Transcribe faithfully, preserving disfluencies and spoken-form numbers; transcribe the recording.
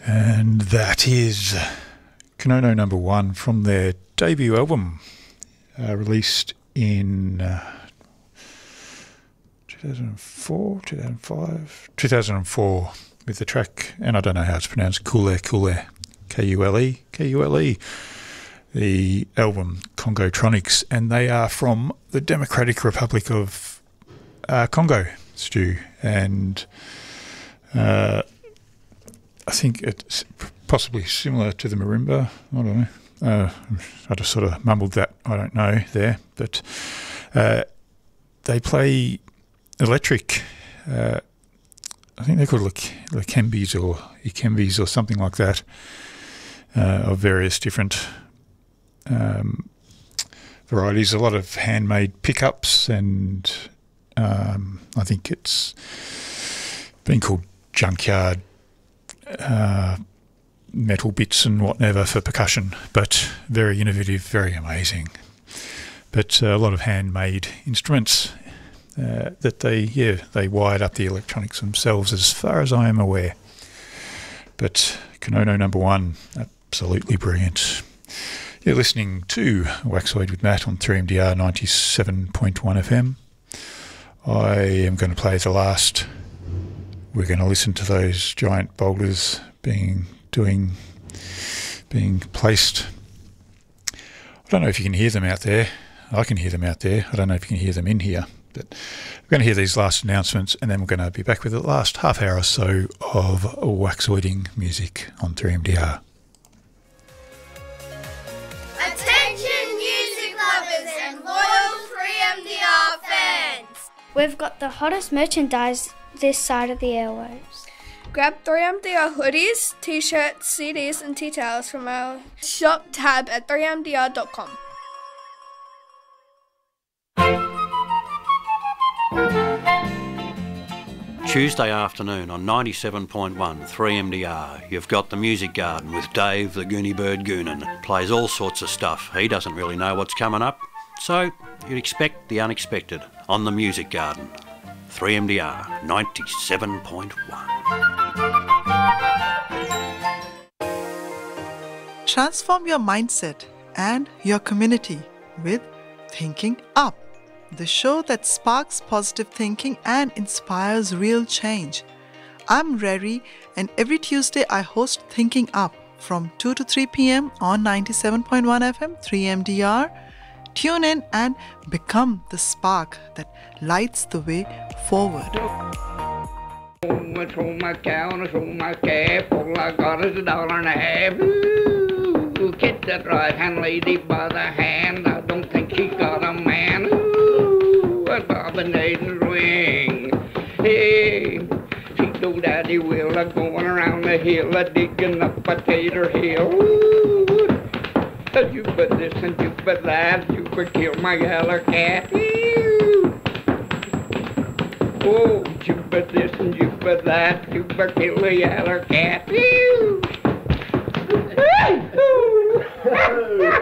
And that is Konono number one from their debut album, uh, released in uh, two thousand four, two thousand five, two thousand four, with the track, and I don't know how it's pronounced, Kule Kule, K U L E, K U L E, the album Congotronics, and they are from the Democratic Republic of uh, Congo, Stu, and uh, I think it's possibly similar to the marimba. I don't know. Uh, I just sort of mumbled that. I don't know there, but uh, they play electric. Uh, I think they're called Lakembis or Ikembis or something like that, uh, of various different um, varieties. A lot of handmade pickups, and um, I think it's been called junkyard uh, metal bits and whatever for percussion, but very innovative, very amazing. But uh, a lot of handmade instruments uh, that they, yeah, they wired up the electronics themselves, as far as I am aware. But Konono number one, absolutely brilliant. You're listening to Waxoid with Matt on three M D R ninety-seven point one F M. I am going to play the last. We're going to listen to those giant boulders being doing being placed. I don't know if you can hear them out there. I can hear them out there. I don't know if you can hear them in here. But we're going to hear these last announcements, and then we're going to be back with the last half hour or so of waxoiding music on three M D R. Attention music lovers and loyal three M D R fans! We've got the hottest merchandise this side of the airwaves. Grab three M D R hoodies, t-shirts, C Ds and tea towels from our shop tab at three M D R dot com. Tuesday afternoon on ninety-seven point one three M D R, you've got the Music Garden with Dave the Goonie Bird Goonan. Plays all sorts of stuff. He doesn't really know what's coming up, so you'd expect the unexpected on the Music Garden. three M D R ninety-seven point one. Transform your mindset and your community with Thinking Up, the show that sparks positive thinking and inspires real change. I'm Rary, and every Tuesday I host Thinking Up from two to three p.m. on ninety-seven point one F M, three M D R. Tune in and become the spark that lights the way forward. I throw my cow and I throw my calf. All I got is a dollar and a half. Ooh, catch that right-hand lady by the hand. I don't think she got a man. Ooh, a bobbinating ring. Hey, she told Daddy Will a going around the hill, a digging up a tater hill. Ooh, you bet this and you bet that, you could kill my yellow cat. Ooh. Oh, you bet this and you bet that, you bet kill the yellow cat. Ooh.